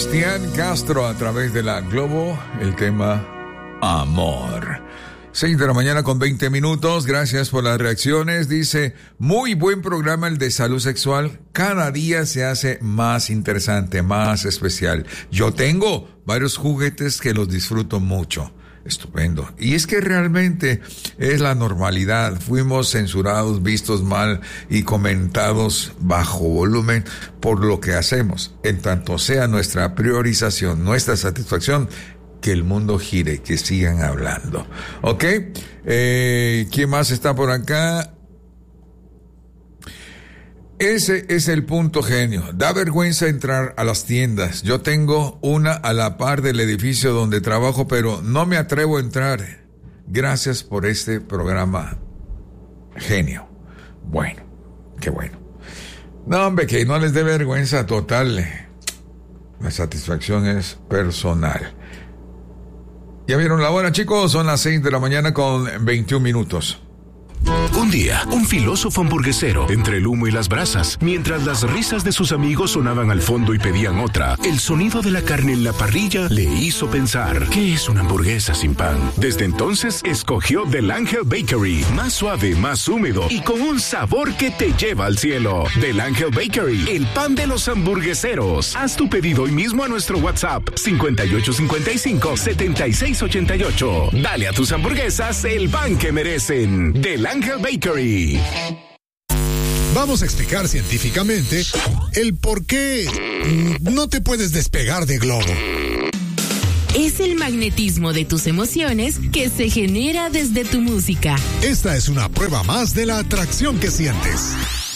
Sebastián Castro a través de la Globo, el tema Amor. 6 de la mañana con 20 minutos, gracias por las reacciones. Dice, muy buen programa el de salud sexual, cada día se hace más interesante, más especial. Yo tengo varios juguetes que los disfruto mucho. Estupendo. Y es que realmente es la normalidad. Fuimos censurados, vistos mal y comentados bajo volumen por lo que hacemos. En tanto sea nuestra priorización, nuestra satisfacción, que el mundo gire, que sigan hablando. ¿Ok? ¿Quién más está por acá? Ese es el punto, genio. Da vergüenza entrar a las tiendas. Yo tengo una a la par del edificio donde trabajo, pero no me atrevo a entrar. Gracias por este programa, genio. Bueno, qué bueno. No, hombre, que no les dé vergüenza total. La satisfacción es personal. ¿Ya vieron la hora, chicos? Son las 6 de la mañana con 21 minutos. Un día, un filósofo hamburguesero, entre el humo y las brasas, mientras las risas de sus amigos sonaban al fondo y pedían otra, el sonido de la carne en la parrilla le hizo pensar, ¿qué es una hamburguesa sin pan? Desde entonces, escogió Del Ángel Bakery, más suave, más húmedo y con un sabor que te lleva al cielo. Del Ángel Bakery, el pan de los hamburgueseros. Haz tu pedido hoy mismo a nuestro WhatsApp, 5855-7688. Dale a tus hamburguesas el pan que merecen. Del Ángel Bakery. Vamos a explicar científicamente el por qué no te puedes despegar de Globo. Es el magnetismo de tus emociones que se genera desde tu música. Esta es una prueba más de la atracción que sientes.